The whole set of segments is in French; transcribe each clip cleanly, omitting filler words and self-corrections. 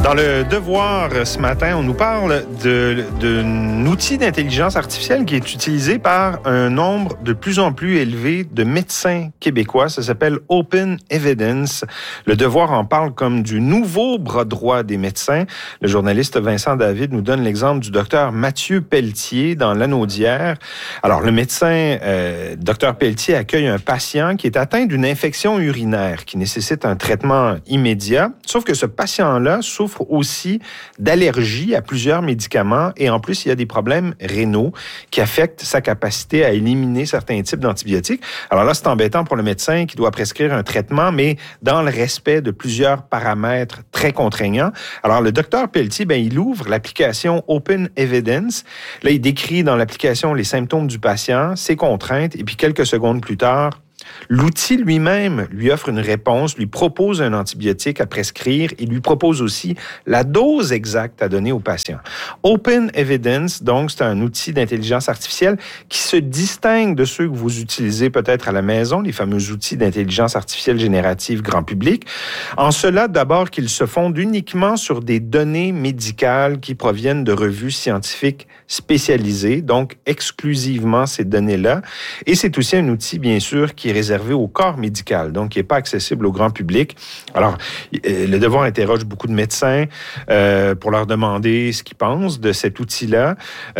Dans le Devoir, ce matin, on nous parle d'un outil d'intelligence artificielle qui est utilisé par un nombre de plus en plus élevé de médecins québécois. Ça s'appelle Open Evidence. Le Devoir en parle comme du nouveau bras droit des médecins. Le journaliste Vincent David nous donne l'exemple du docteur Mathieu Pelletier dans Lanaudière. Alors, le médecin, docteur Pelletier, accueille un patient qui est atteint d'une infection urinaire qui nécessite un traitement immédiat. Sauf que ce patient-là souffre aussi d'allergie à plusieurs médicaments et en plus, il y a des problèmes rénaux qui affectent sa capacité à éliminer certains types d'antibiotiques. Alors là, c'est embêtant pour le médecin qui doit prescrire un traitement, mais dans le respect de plusieurs paramètres très contraignants. Alors, le docteur Pelletier, il ouvre l'application Open Evidence. Là, il décrit dans l'application les symptômes du patient, ses contraintes, et puis quelques secondes plus tard, l'outil lui-même lui offre une réponse, lui propose un antibiotique à prescrire et lui propose aussi la dose exacte à donner au patient. Open Evidence, donc, c'est un outil d'intelligence artificielle qui se distingue de ceux que vous utilisez peut-être à la maison, les fameux outils d'intelligence artificielle générative grand public. En cela, d'abord, qu'ils se fondent uniquement sur des données médicales qui proviennent de revues scientifiques spécialisées, donc exclusivement ces données-là. Et c'est aussi un outil, bien sûr, qui est réservé au corps médical, donc qui n'est pas accessible au grand public. Alors, le Devoir interroge beaucoup de médecins pour leur demander ce qu'ils pensent de cet outil-là.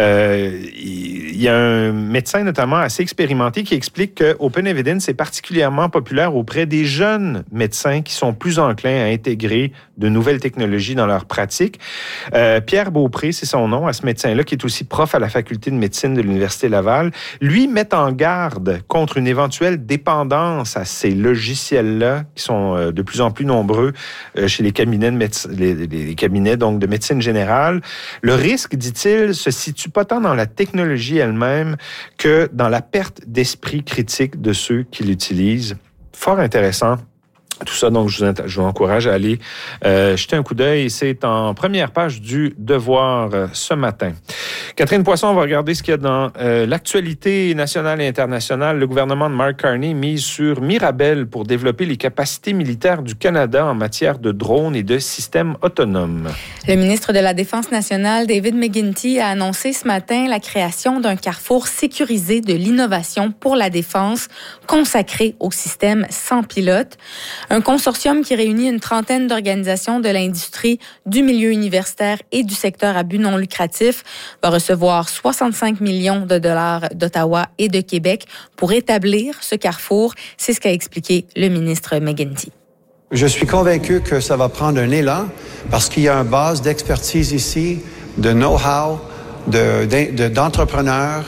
Il y a un médecin notamment assez expérimenté qui explique que Open Evidence est particulièrement populaire auprès des jeunes médecins qui sont plus enclins à intégrer de nouvelles technologies dans leur pratique. Pierre Beaupré, c'est son nom, à ce médecin-là, qui est aussi prof à la faculté de médecine de l'Université Laval, lui met en garde contre une éventuelle dépendance à ces logiciels-là qui sont de plus en plus nombreux chez les cabinets les cabinets donc de médecine générale. Le risque, dit-il, se situe pas tant dans la technologie elle-même que dans la perte d'esprit critique de ceux qui l'utilisent. Fort intéressant. Tout ça, donc, je vous encourage à aller jeter un coup d'œil. C'est en première page du Devoir ce matin. Catherine Poisson, on va regarder ce qu'il y a dans l'actualité nationale et internationale. Le gouvernement de Mark Carney mise sur Mirabel pour développer les capacités militaires du Canada en matière de drones et de systèmes autonomes. Le ministre de la Défense nationale, David McGuinty, a annoncé ce matin la création d'un carrefour sécurisé de l'innovation pour la défense consacré au système sans pilote. Un consortium qui réunit une trentaine d'organisations de l'industrie, du milieu universitaire et du secteur à but non lucratif va recevoir 65 millions de dollars d'Ottawa et de Québec pour établir ce carrefour. C'est ce qu'a expliqué le ministre McGuinty. Je suis convaincu que ça va prendre un élan parce qu'il y a une base d'expertise ici, de know-how, d'entrepreneurs,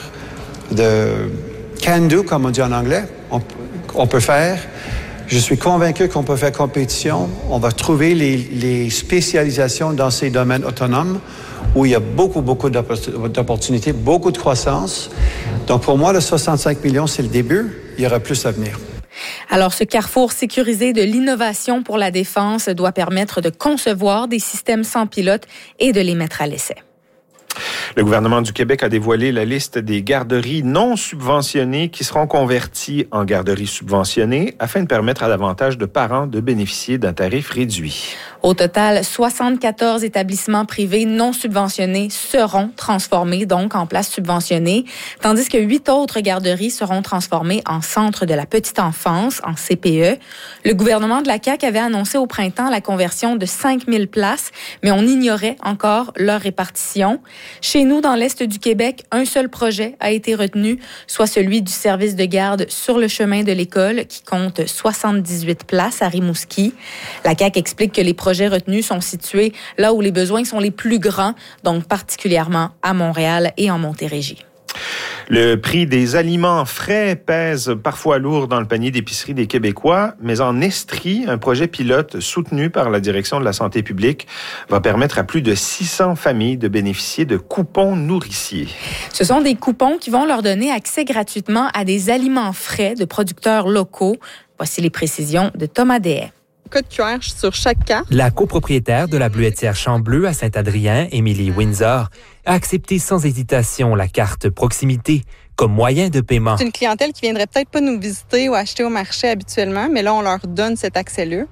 de can-do, comme on dit en anglais. On peut faire. Je suis convaincu qu'on peut faire compétition. On va trouver les spécialisations dans ces domaines autonomes où il y a beaucoup d'opportunités, beaucoup de croissance. Donc, pour moi, le 65 millions, c'est le début. Il y aura plus à venir. Alors, ce carrefour sécurisé de l'innovation pour la défense doit permettre de concevoir des systèmes sans pilote et de les mettre à l'essai. Le gouvernement du Québec a dévoilé la liste des garderies non subventionnées qui seront converties en garderies subventionnées afin de permettre à davantage de parents de bénéficier d'un tarif réduit. Au total, 74 établissements privés non subventionnés seront transformés donc en places subventionnées, tandis que 8 autres garderies seront transformées en centres de la petite enfance, en CPE. Le gouvernement de la CAQ avait annoncé au printemps la conversion de 5000 places, mais on ignorait encore leur répartition. Chez nous, dans l'Est du Québec, un seul projet a été retenu, soit celui du service de garde sur le chemin de l'école, qui compte 78 places à Rimouski. La CAQ explique que les projets retenus sont situés là où les besoins sont les plus grands, donc particulièrement à Montréal et en Montérégie. Le prix des aliments frais pèse parfois lourd dans le panier d'épicerie des Québécois, mais en Estrie, un projet pilote soutenu par la Direction de la santé publique va permettre à plus de 600 familles de bénéficier de coupons nourriciers. Ce sont des coupons qui vont leur donner accès gratuitement à des aliments frais de producteurs locaux. Voici les précisions de Thomas Dehaye. Code QR sur chaque carte. La copropriétaire de la Bleuetière Champ-Bleu à Saint-Adrien, Émilie Windsor, a accepté sans hésitation la carte proximité comme moyen de paiement. C'est une clientèle qui viendrait peut-être pas nous visiter ou acheter au marché habituellement, mais là, on leur donne cet accès-là.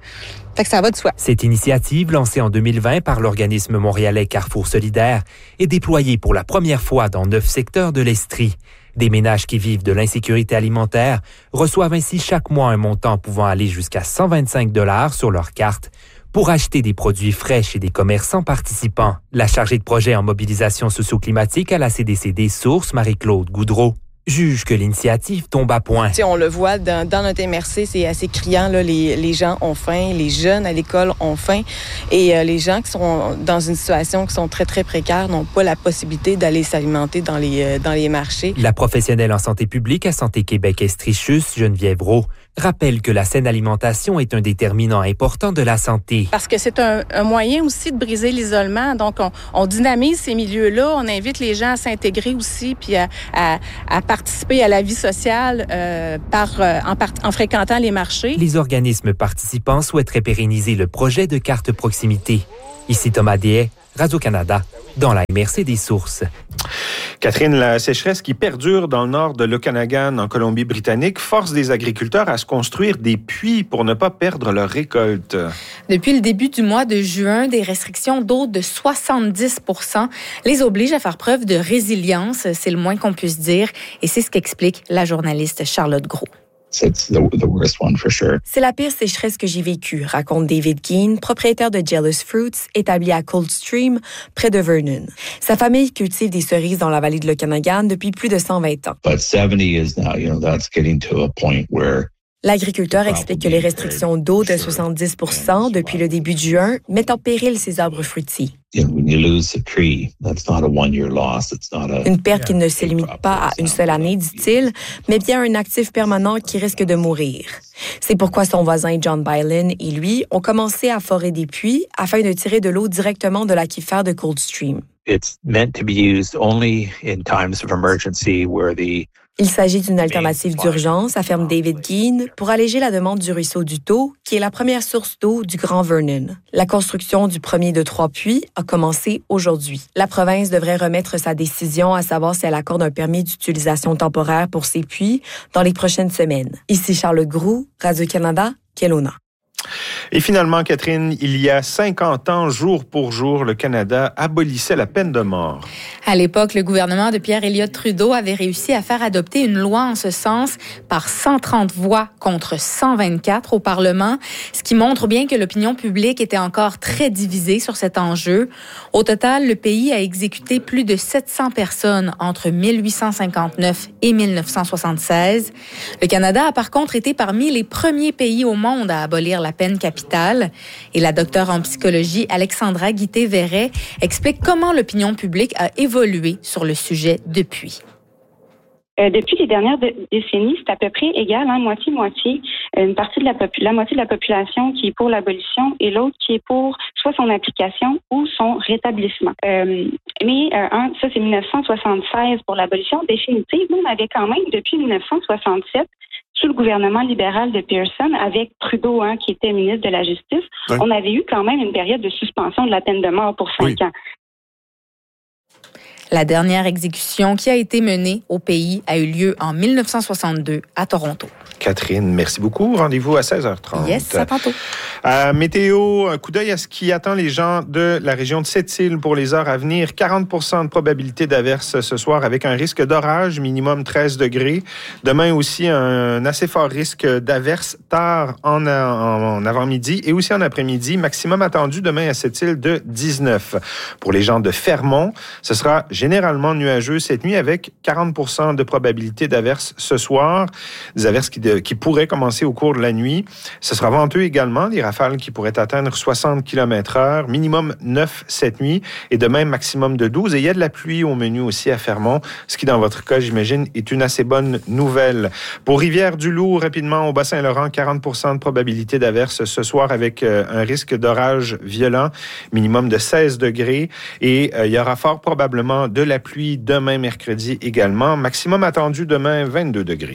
Fait que ça va de soi. Cette initiative, lancée en 2020 par l'organisme montréalais Carrefour Solidaire, est déployée pour la première fois dans 9 secteurs de l'Estrie. Des ménages qui vivent de l'insécurité alimentaire reçoivent ainsi chaque mois un montant pouvant aller jusqu'à 125 $ sur leur carte pour acheter des produits frais chez des commerçants participants. La chargée de projet en mobilisation socio-climatique à la CDCD Source, Marie-Claude Goudreau, juge que l'initiative tombe à point. On le voit dans notre MRC, c'est assez criant. Là, les gens ont faim, les jeunes à l'école ont faim et les gens qui sont dans une situation qui sont très, très précaires n'ont pas la possibilité d'aller s'alimenter dans les marchés. La professionnelle en santé publique à Santé Québec Estrichus, Geneviève Roux, rappelle que la saine alimentation est un déterminant important de la santé. Parce que c'est un moyen aussi de briser l'isolement. Donc, on dynamise ces milieux-là. On invite les gens à s'intégrer aussi puis à participer à la vie sociale en fréquentant les marchés. Les organismes participants souhaiteraient pérenniser le projet de carte proximité. Ici Thomas Deshaies, Radio-Canada, dans la MRC des Sources. Catherine, la sécheresse qui perdure dans le nord de l'Okanagan, en Colombie-Britannique, force des agriculteurs à se construire des puits pour ne pas perdre leur récolte. Depuis le début du mois de juin, des restrictions d'eau de 70 % les obligent à faire preuve de résilience, c'est le moins qu'on puisse dire, et c'est ce qu'explique la journaliste Charlotte Gros. C'est la pire sécheresse que j'ai vécue, raconte David Keane, propriétaire de Jealous Fruits, établi à Coldstream, près de Vernon. Sa famille cultive des cerises dans la vallée de l'Okanagan depuis plus de 120 ans. L'agriculteur explique que les restrictions d'eau de 70 % depuis le début de juin mettent en péril ses arbres fruitiers. Une perte qui ne se limite pas à une seule année, dit-il, mais bien un actif permanent qui risque de mourir. C'est pourquoi son voisin John Bylan et lui ont commencé à forer des puits afin de tirer de l'eau directement de l'aquifère de Coldstream. Il s'agit d'une alternative d'urgence, affirme David Keane, pour alléger la demande du ruisseau du Taux, qui est la première source d'eau du Grand Vernon. La construction du premier de 3 puits a commencé aujourd'hui. La province devrait remettre sa décision, à savoir si elle accorde un permis d'utilisation temporaire pour ces puits dans les prochaines semaines. Ici Charlotte Gros, Radio-Canada, Kelowna. Et finalement, Catherine, il y a 50 ans, jour pour jour, le Canada abolissait la peine de mort. À l'époque, le gouvernement de Pierre Elliott Trudeau avait réussi à faire adopter une loi en ce sens par 130 voix contre 124 au Parlement, ce qui montre bien que l'opinion publique était encore très divisée sur cet enjeu. Au total, le pays a exécuté plus de 700 personnes entre 1859 et 1976. Le Canada a par contre été parmi les premiers pays au monde à abolir la peine capitale. Et la docteure en psychologie Alexandra Guité-Verret explique comment l'opinion publique a évolué sur le sujet depuis. Depuis les dernières décennies, c'est à peu près égal, moitié-moitié. Une partie de la moitié de la population qui est pour l'abolition et l'autre qui est pour soit son application ou son rétablissement. Ça, c'est 1976 pour l'abolition définitive. Nous, on avait quand même, depuis 1967, sous le gouvernement libéral de Pearson, avec Trudeau, qui était ministre de la Justice, oui. On avait eu quand même une période de suspension de la peine de mort pour 5 ans. La dernière exécution qui a été menée au pays a eu lieu en 1962 à Toronto. Catherine, merci beaucoup. Rendez-vous à 16h30. Yes, à tantôt. Météo, un coup d'œil à ce qui attend les gens de la région de Sept-Îles pour les heures à venir. 40 % de probabilité d'averse ce soir avec un risque d'orage, minimum 13 degrés. Demain aussi, un assez fort risque d'averse tard en avant-midi et aussi en après-midi. Maximum attendu demain à Sept-Îles de 19. Pour les gens de Fermont, ce sera généralement nuageux cette nuit avec 40 % de probabilité d'averse ce soir. Des averses qui pourraient commencer au cours de la nuit. Ce sera venteux également, des rafales qui pourraient atteindre 60 km/h, minimum 9 cette nuit et demain maximum de 12. Et il y a de la pluie au menu aussi à Fermont, ce qui dans votre cas, j'imagine, est une assez bonne nouvelle. Pour Rivière-du-Loup, rapidement au Bas-Saint-Laurent, 40 % de probabilité d'averse ce soir avec un risque d'orage violent, minimum de 16 degrés. Et il y aura fort probablement de la pluie demain mercredi également. Maximum attendu demain 22 degrés.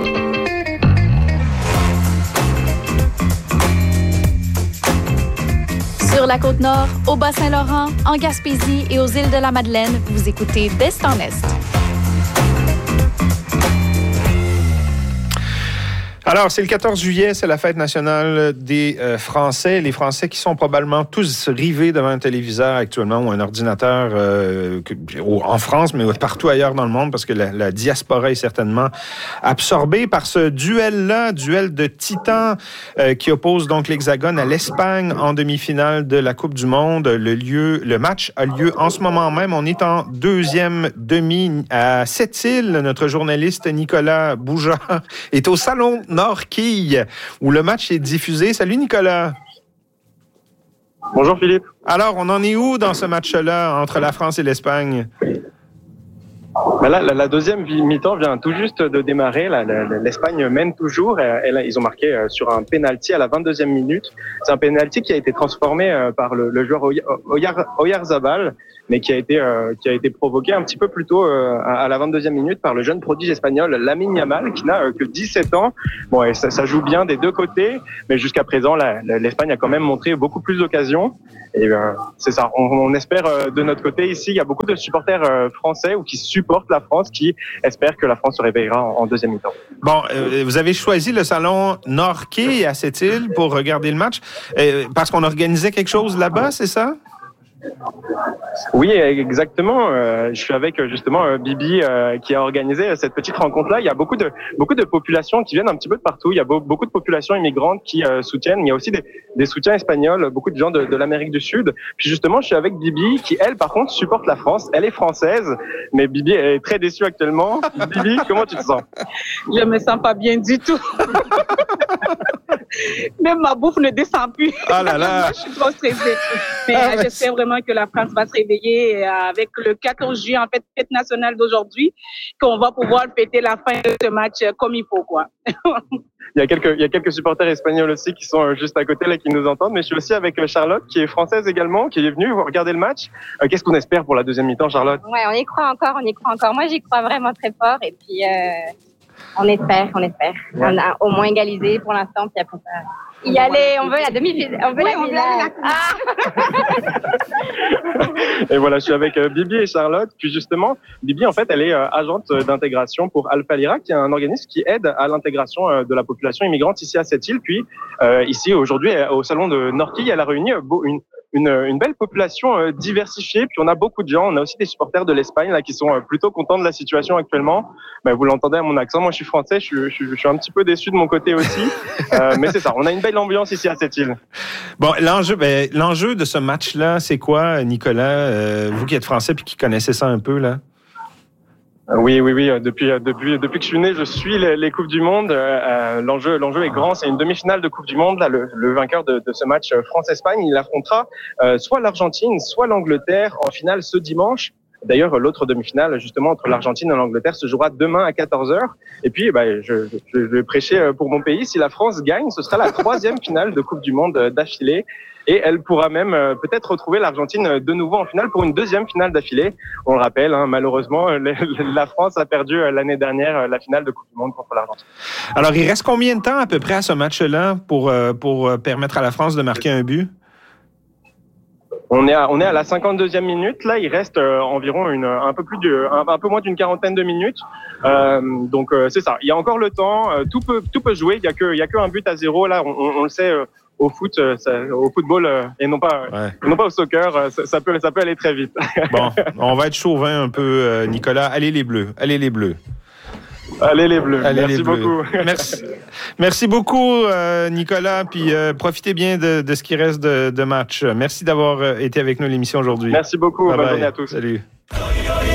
Sur la Côte-Nord, au Bas-Saint-Laurent, en Gaspésie et aux îles de la Madeleine, vous écoutez d'Est en Est. Alors, c'est le 14 juillet, c'est la fête nationale des Français. Les Français qui sont probablement tous rivés devant un téléviseur actuellement ou un ordinateur en France, mais partout ailleurs dans le monde, parce que la diaspora est certainement absorbée par ce duel-là, duel de titans qui oppose donc l'Hexagone à l'Espagne en demi-finale de la Coupe du Monde. Le match a lieu en ce moment même. On est en deuxième demi à Sept-Îles. Notre journaliste Nicolas Boujard est au Salon Nord-Quille, où le match est diffusé. Salut Nicolas. Bonjour Philippe. Alors, on en est où dans ce match-là entre la France et l'Espagne? Ben là, la deuxième mi-temps vient tout juste de démarrer. L'Espagne mène toujours. Et là, ils ont marqué sur un penalty à la 22e minute. C'est un penalty qui a été transformé par le joueur Oyarzabal, mais qui a été provoqué un petit peu plus tôt à la 22e minute par le jeune prodige espagnol Lamine Yamal, qui n'a que 17 ans. Bon, et ça joue bien des deux côtés, mais jusqu'à présent, l'Espagne a quand même montré beaucoup plus d'occasions. Et c'est ça. On espère de notre côté ici, il y a beaucoup de supporters français ou qui supportent la France, qui espèrent que la France se réveillera en deuxième mi-temps. Bon, vous avez choisi le salon Nord-Quille à Sept-Îles pour regarder le match parce qu'on organisait quelque chose là-bas, c'est ça? Oui, exactement. Je suis avec justement Bibi qui a organisé cette petite rencontre-là. Il y a beaucoup de populations qui viennent un petit peu de partout. Il y a beaucoup de populations immigrantes qui soutiennent. Il y a aussi des soutiens espagnols, beaucoup de gens de l'Amérique du Sud. Puis justement, je suis avec Bibi qui, elle, par contre, supporte la France. Elle est française, mais Bibi est très déçue actuellement. Bibi, comment tu te sens? Je me sens pas bien du tout. Même ma bouffe ne descend plus. Ah là là. Je suis trop stressée. Mais j'espère vraiment que la France va se réveiller avec le 14 juillet, en fait, fête nationale d'aujourd'hui, qu'on va pouvoir fêter la fin de ce match comme il faut, quoi. Il y a quelques supporters espagnols aussi qui sont juste à côté, là, qui nous entendent. Mais je suis aussi avec Charlotte, qui est française également, qui est venue regarder le match. Qu'est-ce qu'on espère pour la deuxième mi-temps, Charlotte? Ouais, on y croit encore. Moi, j'y crois vraiment très fort. Et puis, on espère. Ouais. On a au moins égalisé pour l'instant, puis après ça. On veut la demi-finale. On veut la finale. Et voilà, je suis avec Bibi et Charlotte. Puis justement, Bibi, en fait, elle est agente d'intégration pour Alpha Lyra, qui est un organisme qui aide à l'intégration de la population immigrante ici à Sept-Îles. Puis ici, aujourd'hui, au salon de Nord-Quille, elle a réuni une belle population diversifiée. Puis on a beaucoup de gens. On a aussi des supporters de l'Espagne là qui sont plutôt contents de la situation actuellement. Ben, vous l'entendez à mon accent. Moi, je suis français. Je suis un petit peu déçu de mon côté aussi. Mais c'est ça. On a une belle ambiance ici à Sept-Îles. Bon, l'enjeu de ce match-là, c'est quoi, Nicolas? Vous qui êtes français puis qui connaissez ça un peu là. Oui. Depuis que je suis né, je suis les Coupes du Monde. L'enjeu est grand. C'est une demi-finale de Coupe du Monde. Là, le vainqueur de ce match France-Espagne, il affrontera soit l'Argentine, soit l'Angleterre en finale ce dimanche. D'ailleurs, l'autre demi-finale, justement, entre l'Argentine et l'Angleterre, se jouera demain à 14h. Et puis, je vais prêcher pour mon pays. Si la France gagne, ce sera la 3e finale de Coupe du Monde d'affilée. Et elle pourra même peut-être retrouver l'Argentine de nouveau en finale pour une 2e finale d'affilée. On le rappelle, malheureusement, la France a perdu l'année dernière la finale de Coupe du Monde contre l'Argentine. Alors, il reste combien de temps à peu près à ce match-là pour permettre à la France de marquer un but? On est à la 52e minute. Là, il reste environ un peu moins d'une quarantaine de minutes. Donc c'est ça. Il y a encore le temps. Tout peut jouer. Il y a que un but à 0. Là, on le sait. Au football et non pas au soccer, ça peut aller très vite. Bon, on va être chauvin un peu, Nicolas. Allez les Bleus. Allez les Bleus. Merci beaucoup. Merci beaucoup, Nicolas. Puis profitez bien de ce qui reste de match. Merci d'avoir été avec nous à l'émission aujourd'hui. Merci beaucoup. Bonne journée à tous. Salut.